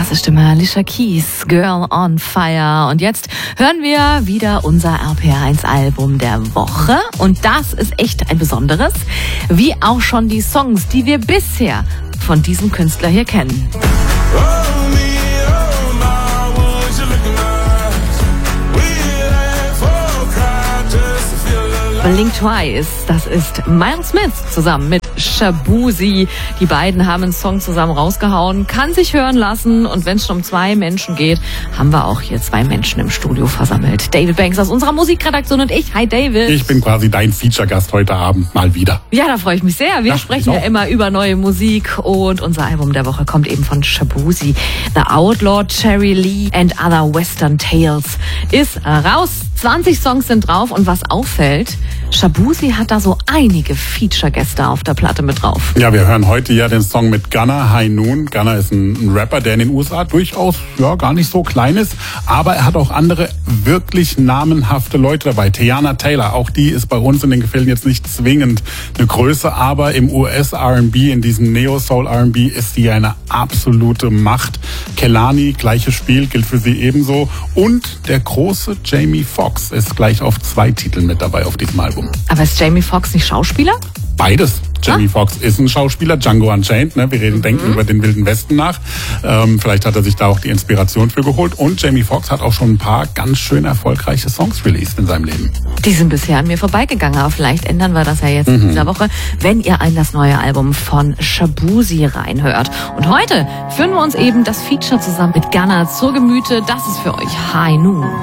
Krasse Stimme, Alicia Keys, Girl on Fire. Und jetzt hören wir wieder unser RPR1-Album der Woche. Und das ist echt ein besonderes, wie auch schon die Songs, die wir bisher von diesem Künstler hier kennen. Blink Twice, das ist Miles Smith zusammen mit Shaboozey. Die beiden haben einen Song zusammen rausgehauen, kann sich hören lassen. Und wenn es schon um zwei Menschen geht, haben wir auch hier zwei Menschen im Studio versammelt. David Banks aus unserer Musikredaktion und ich. Hi David. Ich bin quasi dein Feature-Gast heute Abend mal wieder. Ja, da freue ich mich sehr. Wir sprechen ja immer über neue Musik und unser Album der Woche kommt eben von Shaboozey. The Outlaw, Cherry Lee and Other Western Tales ist raus. 20 Songs sind drauf und was auffällt, Shaboozey hat da so einige Feature-Gäste auf der Platte mit drauf. Ja, wir hören heute ja den Song mit Gunna, High Noon. Gunna ist ein Rapper, der in den USA durchaus gar nicht so klein ist, aber er hat auch andere wirklich namenhafte Leute dabei. Teyana Taylor, auch die ist bei uns in den Gefilden jetzt nicht zwingend eine Größe, aber im US-R&B, in diesem Neo-Soul-R&B ist sie eine absolute Macht. Kehlani, gleiches Spiel, gilt für sie ebenso. Und der große Jamie Foxx ist gleich auf 2 Titeln mit dabei auf diesem Album. Aber ist Jamie Foxx nicht Schauspieler? Beides. Jamie Foxx ist ein Schauspieler, Django Unchained, ne? Wir denken über den Wilden Westen nach. Vielleicht hat er sich da auch die Inspiration für geholt. Und Jamie Foxx hat auch schon ein paar ganz schön erfolgreiche Songs released in seinem Leben. Die sind bisher an mir vorbeigegangen, aber vielleicht ändern wir das ja jetzt in dieser Woche, wenn ihr in das neue Album von Shaboozey reinhört. Und heute führen wir uns eben das Feature zusammen mit Gunna zur Gemüte. Das ist für euch High Noon.